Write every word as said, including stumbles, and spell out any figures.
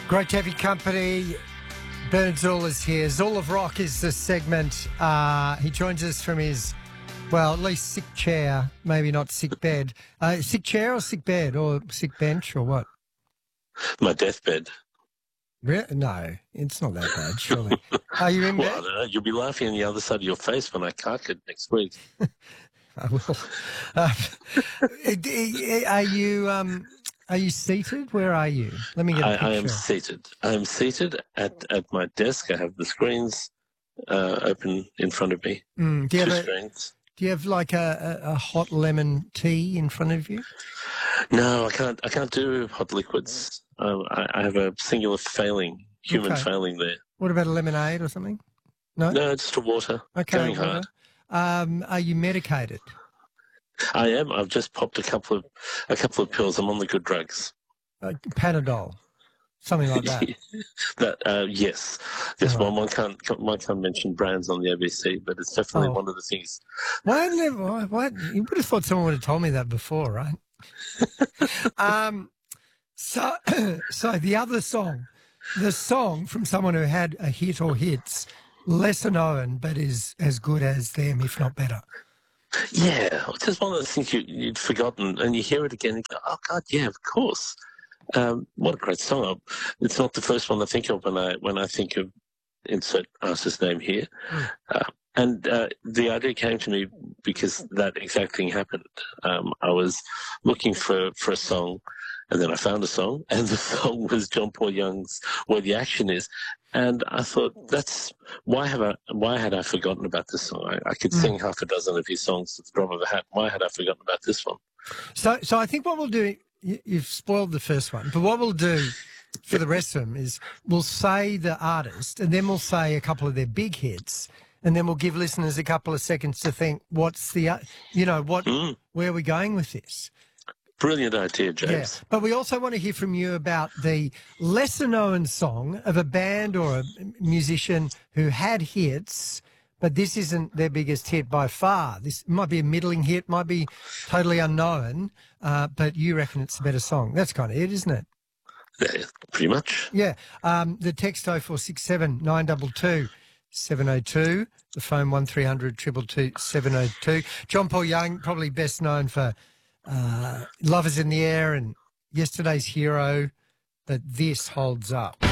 Great to have your company. Bernard Zool is here. Zool of Rock is the segment. Uh, he joins us from his, well, at least sick chair, maybe not sick bed. Uh, sick chair or sick bed or sick bench or what? My deathbed. Re- no, it's not that bad, surely. Are you in Well, I bed? don't know. You'll be laughing on the other side of your face when I cark it next week. I will. Uh, are you um, are you seated? Where are you? Let me get a I, picture. I am seated. I am seated at, at my desk. I have the screens uh, open in front of me. Mm, do you Two have a, screens. Do you have like a, a, a hot lemon tea in front of you? No, I can't. I can't do hot liquids. Um, I, I have a singular failing, human Okay. failing there. What about a lemonade or something? No? No, just a water. Okay, Going water. hard. Um, are you medicated? I am. I've just popped a couple of a couple of pills. I'm on the good drugs. Uh, Panadol, something like that. that uh, yes, yes. All Well, right. one can't one can't mention brands on the A B C, but it's definitely Oh. one of the things. Why, never, why, why? You would have thought someone would have told me that before, right? um, so, so the other song, the song from someone who had a hit or hits, lesser known, but is as good as them, if not better. Yeah, it's just one of those things you, you'd forgotten, and you hear it again and go, "Oh God, yeah, of course." Um, what a great song! It's not the first one I think of when I when I think of insert artist's name here. Mm. Uh, and uh, the idea came to me because that exact thing happened. Um, I was looking for, for a song, and then I found a song, and the song was John Paul Young's "Where the Action Is," and I thought, "That's why have I why had I forgotten about this song? I, I could Mm. sing half a dozen of his songs at the drop of a hat. Why had I forgotten about this one?" So, so I think what we'll do, you, you've spoiled the first one, but what we'll do for the rest of them is we'll say the artist and then we'll say a couple of their big hits and then we'll give listeners a couple of seconds to think what's the, uh, you know, what, Mm. where are we going with this? Brilliant idea, James. Yeah, but we also want to hear from you about the lesser known song of a band or a musician who had hits, but this isn't their biggest hit by far. This might be a middling hit, might be totally unknown, uh, but you reckon it's a better song. That's kind of it, isn't it? Yeah, pretty much. Yeah. Um, the text oh four six seven, nine two two, seven oh two. The phone one three hundred, two two two, seven oh two. John Paul Young, probably best known for uh, Love Is in the Air and Yesterday's Hero, but this holds up.